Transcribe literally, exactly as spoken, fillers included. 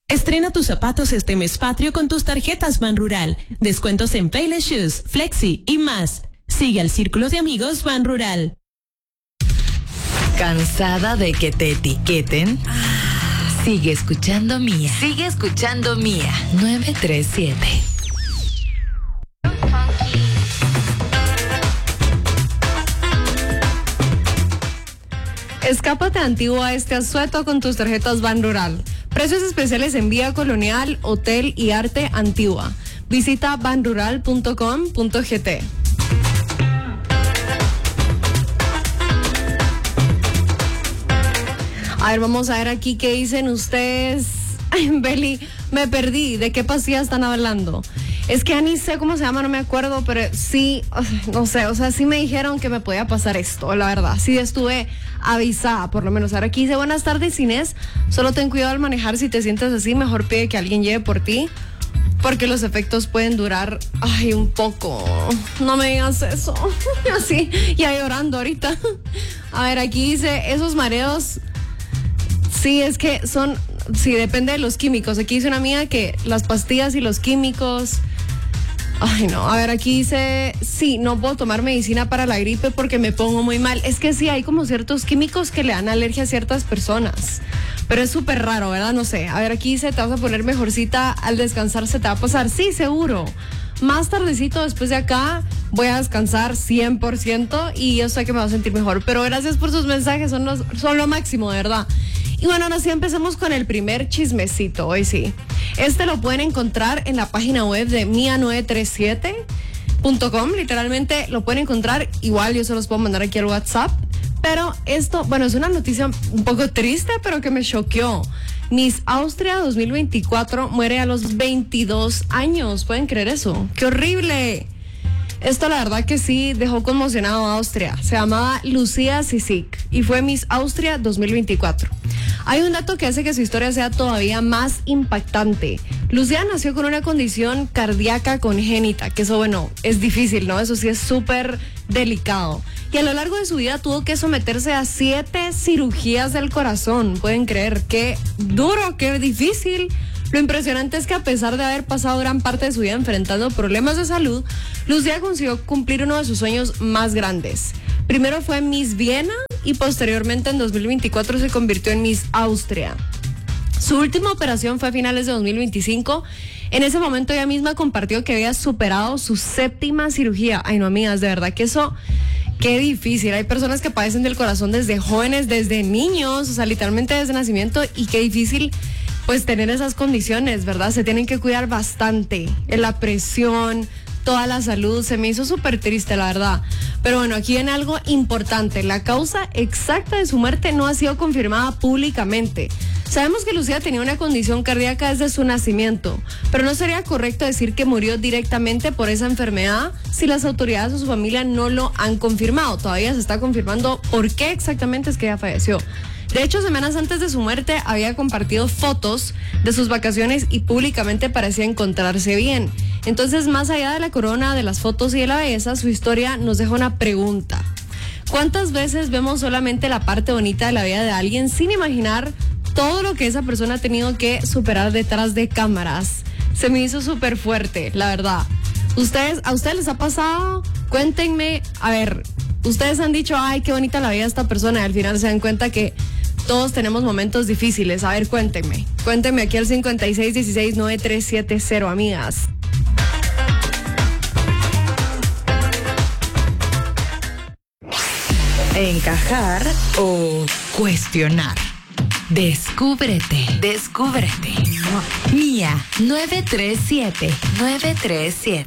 Estrena tus zapatos este mes patrio con tus tarjetas Ban Rural. Descuentos en Payless Shoes, Flexi y más. Sigue al Círculo de Amigos Ban Rural. ¿Cansada de que te etiqueten? Sigue escuchando Mía. Sigue escuchando Mía. nueve tres siete. Escápate a Antigua este asueto con tus tarjetas Ban Rural. Precios especiales en Vía Colonial, Hotel y Arte Antigua. Visita ban rural punto com punto gt. A ver, vamos a ver aquí qué dicen ustedes. Ay, Beli, me perdí. ¿De qué pasilla están hablando? Es que ya ni sé cómo se llama, no me acuerdo, pero sí, no sé, o sea, sí me dijeron que me podía pasar esto, la verdad. Sí estuve avisada, por lo menos. Ahora aquí dice, buenas tardes, Inés. Solo ten cuidado al manejar. Si te sientes así, mejor pide que alguien lleve por ti, porque los efectos pueden durar, ay, un poco. No me digas eso. Así, ya llorando ahorita. A ver, aquí dice, esos mareos, sí, es que son... Sí, depende de los químicos. Aquí dice una amiga que las pastillas y los químicos... Ay, no. A ver, aquí dice... Sí, no puedo tomar medicina para la gripe porque me pongo muy mal. Es que sí, hay como ciertos químicos que le dan alergia a ciertas personas. Pero es súper raro, ¿verdad? No sé. A ver, aquí dice, te vas a poner mejorcita al descansar, se te va a pasar. Sí, seguro. Más tardecito, después de acá, voy a descansar cien por ciento y yo sé que me voy a sentir mejor. Pero gracias por sus mensajes, son, los, son lo máximo, de verdad. Y bueno, ahora sí empecemos con el primer chismecito, hoy sí. Este lo pueden encontrar en la página web de mía nueve tres siete punto com, literalmente lo pueden encontrar, igual yo se los puedo mandar aquí al WhatsApp, pero esto, bueno, es una noticia un poco triste, pero que me choqueó. Miss Austria dos mil veinticuatro muere a los veintidós años, ¿pueden creer eso? ¡Qué horrible! Esto la verdad que sí dejó conmocionado a Austria. Se llamaba Lucía Sisik y fue Miss Austria dos mil veinticuatro. Hay un dato que hace que su historia sea todavía más impactante. Lucía nació con una condición cardíaca congénita, que eso, bueno, es difícil, ¿no? Eso sí es súper delicado. Y a lo largo de su vida tuvo que someterse a siete cirugías del corazón. ¿Pueden creer? Qué duro, qué difícil. Lo impresionante es que a pesar de haber pasado gran parte de su vida enfrentando problemas de salud, Lucía consiguió cumplir uno de sus sueños más grandes. Primero fue Miss Viena y posteriormente en dos mil veinticuatro se convirtió en Miss Austria. Su última operación fue a finales de dos mil veinticinco. En ese momento ella misma compartió que había superado su séptima cirugía. Ay, no, amigas, de verdad que eso... Qué difícil. Hay personas que padecen del corazón desde jóvenes, desde niños, o sea, literalmente desde nacimiento, y qué difícil pues tener esas condiciones, ¿verdad? Se tienen que cuidar bastante. La presión, toda la salud, se me hizo súper triste, la verdad. Pero bueno, aquí viene algo importante. La causa exacta de su muerte no ha sido confirmada públicamente. Sabemos que Lucía tenía una condición cardíaca desde su nacimiento, pero no sería correcto decir que murió directamente por esa enfermedad si las autoridades o su familia no lo han confirmado. Todavía se está confirmando por qué exactamente es que ella falleció. De hecho, semanas antes de su muerte había compartido fotos de sus vacaciones y públicamente parecía encontrarse bien. Entonces, más allá de la corona, de las fotos y de la belleza, su historia nos deja una pregunta. ¿Cuántas veces vemos solamente la parte bonita de la vida de alguien sin imaginar todo lo que esa persona ha tenido que superar detrás de cámaras? Se me hizo súper fuerte, la verdad. ¿Ustedes, a ustedes les ha pasado? Cuéntenme, a ver, ustedes han dicho, ay, qué bonita la vida de esta persona, y al final se dan cuenta que todos tenemos momentos difíciles. A ver, cuéntenme. Cuéntenme aquí al cincuenta y seis dieciséis noventa y tres setenta, amigas. Encajar o cuestionar. Descúbrete, descúbrete. Mía nueve tres siete nueve tres siete.